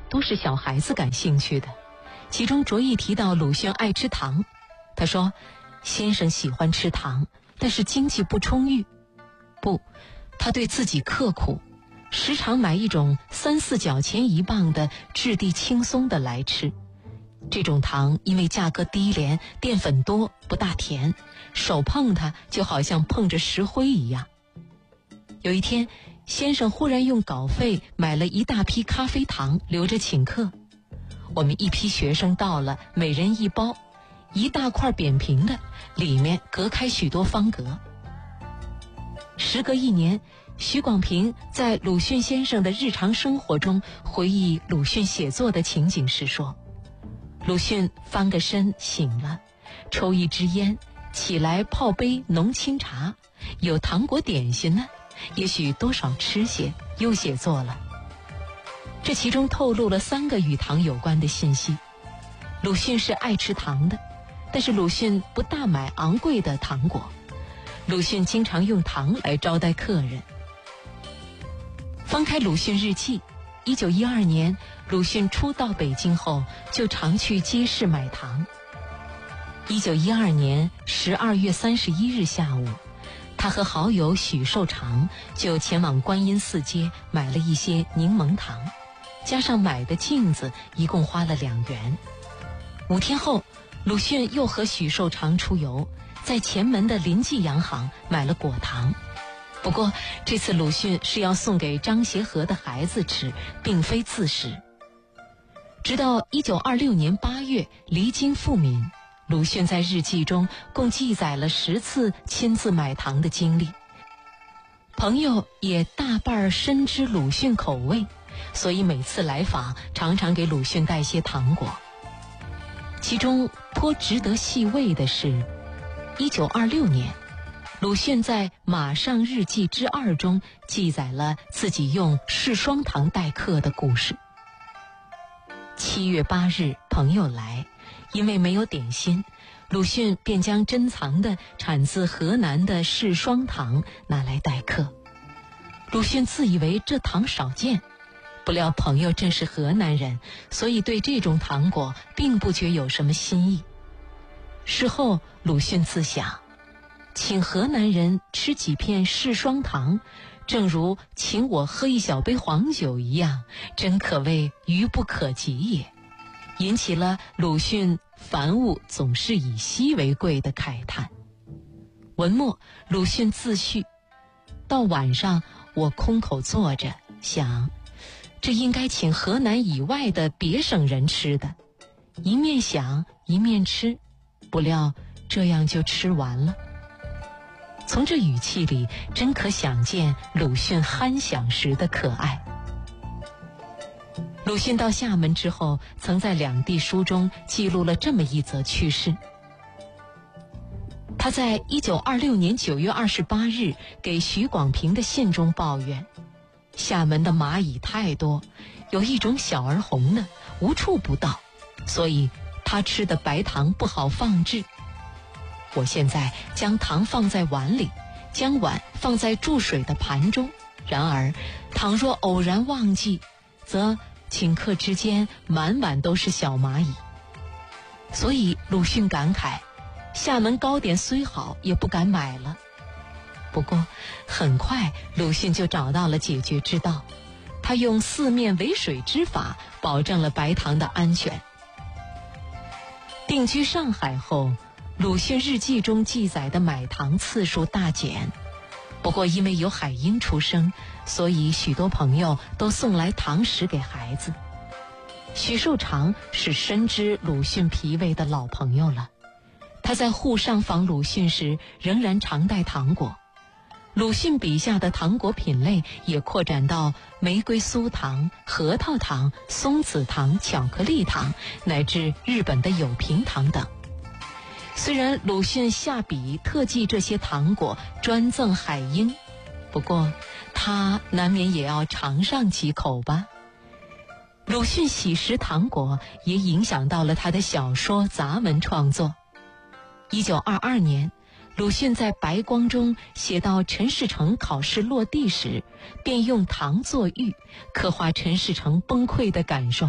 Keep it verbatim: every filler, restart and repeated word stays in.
都是小孩子感兴趣的，其中着意提到鲁迅爱吃糖。他说，先生喜欢吃糖，但是经济不充裕。不，他对自己刻苦，时常买一种三四角钱一磅的质地轻松的来吃。这种糖因为价格低廉，淀粉多，不大甜，手碰它就好像碰着石灰一样。有一天，先生忽然用稿费买了一大批咖啡糖，留着请客。我们一批学生到了，每人一包，一大块扁平的，里面隔开许多方格。时隔一年，许广平在鲁迅先生的日常生活中回忆鲁迅写作的情景时说，鲁迅翻个身醒了，抽一支烟，起来泡杯浓清茶，有糖果点心呢，也许多少吃些，又写作了。这其中透露了三个与糖有关的信息。鲁迅是爱吃糖的，但是鲁迅不大买昂贵的糖果，鲁迅经常用糖来招待客人。翻开鲁迅日记，一九一二年鲁迅初到北京后，就常去街市买糖。一九一二年十二月三十一日下午，他和好友许寿裳就前往观音寺街买了一些柠檬糖，加上买的镜子，一共花了两元。五天后，鲁迅又和许寿裳出游，在前门的林记洋行买了果糖。不过这次鲁迅是要送给张协和的孩子吃，并非自食。直到一九二六年八月离京赴闽，鲁迅在日记中共记载了十次亲自买糖的经历。朋友也大半深知鲁迅口味，所以每次来访常常给鲁迅带些糖果。其中颇值得细味的是，一九二六年鲁迅在《马上日记之二》中记载了自己用试双糖待客的故事。七月八日，朋友来，因为没有点心，鲁迅便将珍藏的产自河南的试双糖拿来待客。鲁迅自以为这糖少见，不料朋友正是河南人，所以对这种糖果并不觉有什么新意。事后鲁迅自想，请河南人吃几片试双糖，正如请我喝一小杯黄酒一样，真可谓愚不可及也，引起了鲁迅凡物总是以稀为贵的慨叹。文末鲁迅自叙，到晚上我空口坐着，想这应该请河南以外的别省人吃的，一面想一面吃，不料这样就吃完了。从这语气里真可想见鲁迅酣享时的可爱。鲁迅到厦门之后，曾在两地书中记录了这么一则趣事。他在一九二六年九月二十八日给许广平的信中抱怨，厦门的蚂蚁太多，有一种小而红的，无处不到，所以他吃的白糖不好放置。我现在将糖放在碗里，将碗放在注水的盘中，然而倘若偶然忘记，则请客之间满碗都是小蚂蚁。所以鲁迅感慨，厦门糕点虽好，也不敢买了。不过很快鲁迅就找到了解决之道，他用四面围水之法保证了白糖的安全。定居上海后，鲁迅日记中记载的买糖次数大减，不过因为有海婴出生，所以许多朋友都送来糖食给孩子。许寿裳是深知鲁迅脾胃的老朋友了，他在沪上访鲁迅时仍然常带糖果。鲁迅笔下的糖果品类也扩展到玫瑰酥糖、核桃糖、松子糖、巧克力糖，乃至日本的有平糖等。虽然鲁迅下笔特记这些糖果专赠海婴，不过他难免也要尝上几口吧。鲁迅喜食糖果也影响到了他的小说杂文创作。一九二二年，鲁迅在白光中写到陈士诚考试落地时，便用糖作喻，刻画陈士诚崩溃的感受。